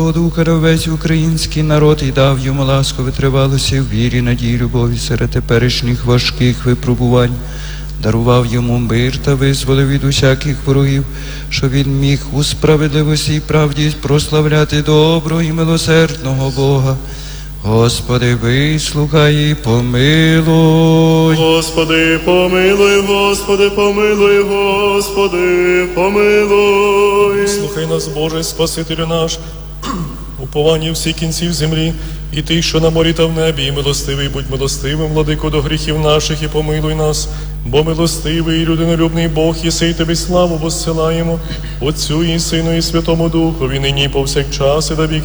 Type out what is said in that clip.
Духа на весь український народ і дав йому ласку витривалося в вірі, надії, любові серед теперішніх важких випробувань. Дарував йому мир та визволив від усяких ворогів, щоб він міг у справедливості і правді прославляти доброго і милосердного Бога. Господи, вислухай і помилуй. Господи, помилуй, Господи, помилуй, Господи, помилуй. Слухай нас, Боже, Спасителю наш, уповання всіх кінців землі, і Ти, що на морі та в небі, і милостивий, будь милостивим, владико, до гріхів наших, і помилуй нас, бо милостивий і людинолюбний Бог, єси, й Тобі славу воссилаємо, Отцю і Сину, і Святому Духові, нині і повсякчас, і до віків.